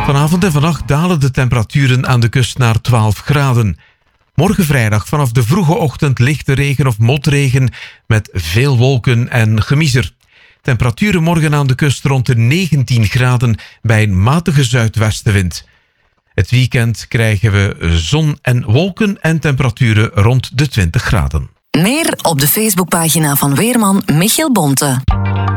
Vanavond en vannacht dalen de temperaturen aan de kust naar 12 graden. Morgen vrijdag vanaf de vroege ochtend lichte regen of motregen met veel wolken en gemiezer. Temperaturen morgen aan de kust rond de 19 graden bij een matige zuidwestenwind. Het weekend krijgen we zon en wolken en temperaturen rond de 20 graden. Meer op de Facebookpagina van weerman Michiel Bonte.